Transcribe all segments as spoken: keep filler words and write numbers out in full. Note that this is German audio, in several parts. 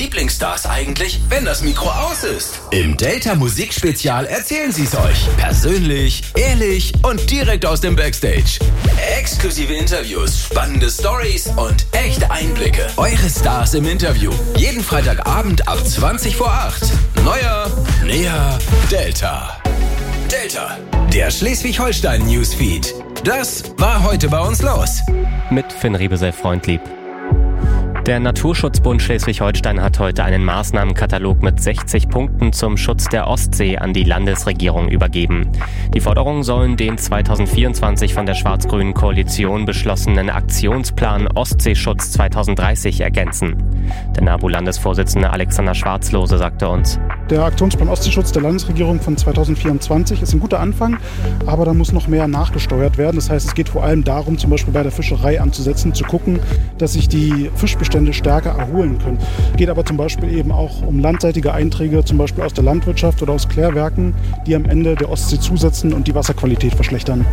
Lieblingsstars eigentlich, wenn das Mikro aus ist? Im Delta Musikspezial erzählen sie es euch. Persönlich, ehrlich und direkt aus dem Backstage. Exklusive Interviews, spannende Stories und echte Einblicke. Eure Stars im Interview. Jeden Freitagabend ab zwanzig vor acht. Neuer, näher, Delta. Delta, der Schleswig-Holstein-Newsfeed. Das war heute bei uns los. Mit Finn Riebesell-Freundlieb. Der Naturschutzbund Schleswig-Holstein hat heute einen Maßnahmenkatalog mit sechzig Punkten zum Schutz der Ostsee an die Landesregierung übergeben. Die Forderungen sollen den zweitausendvierundzwanzig von der schwarz-grünen Koalition beschlossenen Aktionsplan Ostseeschutz zweitausenddreißig ergänzen. Der NABU-Landesvorsitzende Alexander Schwarzlose sagte uns: Der Aktionsplan Ostseeschutz der Landesregierung von zweitausendvierundzwanzig ist ein guter Anfang, aber da muss noch mehr nachgesteuert werden. Das heißt, es geht vor allem darum, zum Beispiel bei der Fischerei anzusetzen, zu gucken, dass sich die Fischbestände stärker erholen können. Es geht aber zum Beispiel eben auch um landseitige Einträge, zum Beispiel aus der Landwirtschaft oder aus Klärwerken, die am Ende der Ostsee zusetzen und die Wasserqualität verschlechtern.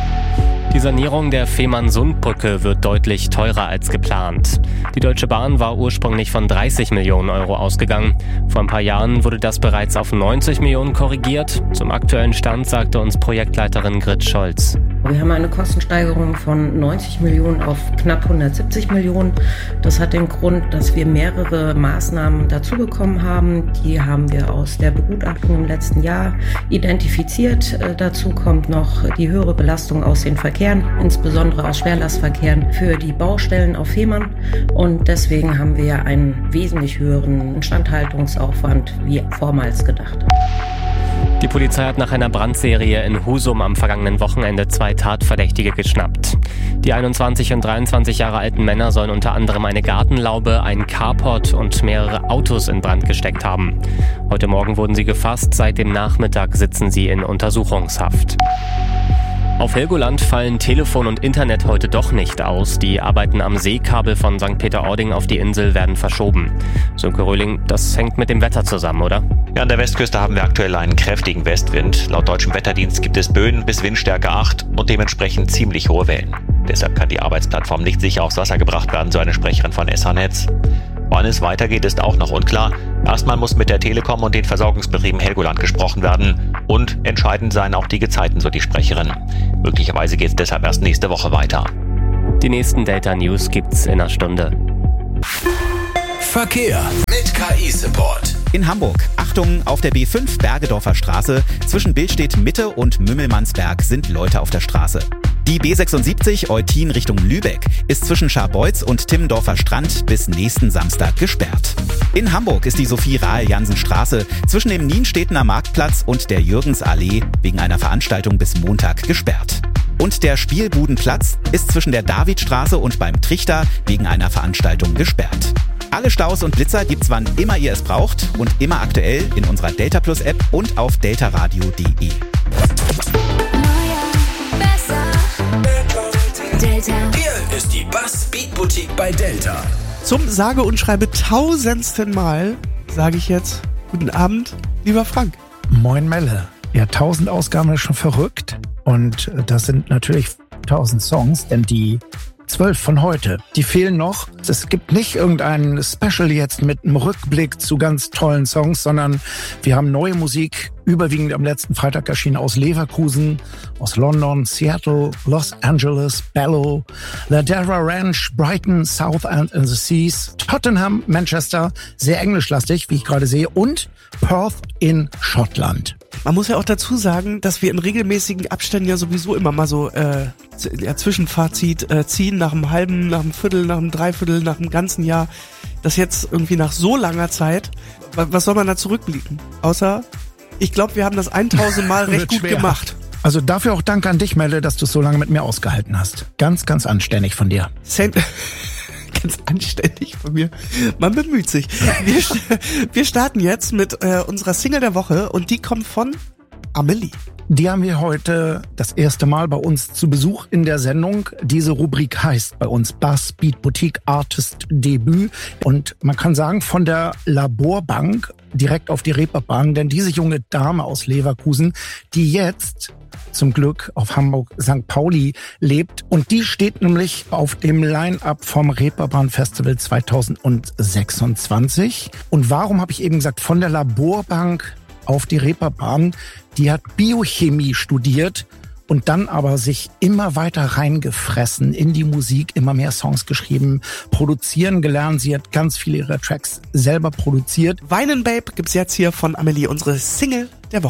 Die Sanierung der Fehmarnsundbrücke wird deutlich teurer als geplant. Die Deutsche Bahn war ursprünglich von dreißig Millionen Euro ausgegangen. Vor ein paar Jahren wurde das bereits auf neunzig Millionen korrigiert. Zum aktuellen Stand sagte uns Projektleiterin Grit Scholz: Wir haben eine Kostensteigerung von neunzig Millionen auf knapp hundertsiebzig Millionen. Das hat den Grund, dass wir mehrere Maßnahmen dazu bekommen haben. Die haben wir aus der Begutachtung im letzten Jahr identifiziert. Dazu kommt noch die höhere Belastung aus den Verkehren, insbesondere aus Schwerlastverkehren für die Baustellen auf Fehmarn. Und deswegen haben wir einen wesentlich höheren Instandhaltungsaufwand wie vormals gedacht. Die Polizei hat nach einer Brandserie in Husum am vergangenen Wochenende zwei Tatverdächtige geschnappt. Die einundzwanzig und dreiundzwanzig Jahre alten Männer sollen unter anderem eine Gartenlaube, einen Carport und mehrere Autos in Brand gesteckt haben. Heute Morgen wurden sie gefasst, seit dem Nachmittag sitzen sie in Untersuchungshaft. Auf Helgoland fallen Telefon und Internet heute doch nicht aus. Die Arbeiten am Seekabel von Sankt Peter-Ording auf die Insel werden verschoben. Sönke Röhling, das hängt mit dem Wetter zusammen, oder? Ja, an der Westküste haben wir aktuell einen kräftigen Westwind. Laut deutschem Wetterdienst gibt es Böen bis Windstärke acht und dementsprechend ziemlich hohe Wellen. Deshalb kann die Arbeitsplattform nicht sicher aufs Wasser gebracht werden, so eine Sprecherin von S H-Netz. Wann es weitergeht, ist auch noch unklar. Erstmal muss mit der Telekom und den Versorgungsbetrieben Helgoland gesprochen werden. Und entscheidend seien auch die Gezeiten, so die Sprecherin. Möglicherweise geht es deshalb erst nächste Woche weiter. Die nächsten Delta News gibt's in einer Stunde. Verkehr mit K I-Support. In Hamburg. Achtung, auf der B fünf Bergedorfer Straße zwischen Billstedt Mitte und Mümmelmannsberg sind Leute auf der Straße. Die B sechsundsiebzig Eutin Richtung Lübeck ist zwischen Scharbeutz und Timmendorfer Strand bis nächsten Samstag gesperrt. In Hamburg ist die Sophie-Rahl-Jansen-Straße zwischen dem Nienstedtener Marktplatz und der Jürgensallee wegen einer Veranstaltung bis Montag gesperrt. Und der Spielbudenplatz ist zwischen der Davidstraße und beim Trichter wegen einer Veranstaltung gesperrt. Alle Staus und Blitzer gibt's wann immer ihr es braucht und immer aktuell in unserer Delta Plus App und auf deltaradio punkt de. Delta. Hier ist die Bass Beat Boutique bei Delta. Zum sage und schreibe tausendsten Mal sage ich jetzt guten Abend, lieber Frank. Moin Melle. Ja, tausend Ausgaben ist schon verrückt. Und das sind natürlich tausend Songs, denn die zwölf von heute, die fehlen noch. Es gibt nicht irgendein Special jetzt mit einem Rückblick zu ganz tollen Songs, sondern wir haben neue Musik, überwiegend am letzten Freitag erschienen aus Leverkusen, aus London, Seattle, Los Angeles, Bellow, Ladera Ranch, Brighton, Southend in the Seas, Tottenham, Manchester, sehr englischlastig, wie ich gerade sehe, und Perth in Schottland. Man muss ja auch dazu sagen, dass wir in regelmäßigen Abständen ja sowieso immer mal so äh, ja, Zwischenfazit äh, ziehen, nach einem halben, nach einem Viertel, nach einem Dreiviertel, nach einem ganzen Jahr. Das jetzt irgendwie nach so langer Zeit, was soll man da zurückblicken? Außer, ich glaube, wir haben das tausend Mal recht gut schwer gemacht. Also dafür auch Dank an dich, Melle, dass du es so lange mit mir ausgehalten hast. Ganz, ganz anständig von dir. Saint Ganz anständig von mir. Man bemüht sich. Wir, wir starten jetzt mit äh, unserer Single der Woche und die kommt von Amelie. Die haben wir heute das erste Mal bei uns zu Besuch in der Sendung. Diese Rubrik heißt bei uns Bass Beat Boutique Artist Debüt. Und man kann sagen, von der Laborbank direkt auf die Reeperbahn, denn diese junge Dame aus Leverkusen, die jetzt zum Glück auf Hamburg Sankt Pauli lebt. Und die steht nämlich auf dem Line-Up vom Reeperbahn Festival zweitausendsechsundzwanzig. Und warum habe ich eben gesagt, von der Laborbank auf die Reeperbahn? Die hat Biochemie studiert und dann aber sich immer weiter reingefressen in die Musik, immer mehr Songs geschrieben, produzieren gelernt. Sie hat ganz viele ihrer Tracks selber produziert. Weinen Babe gibt's jetzt hier von Amelie, unsere Single der Woche.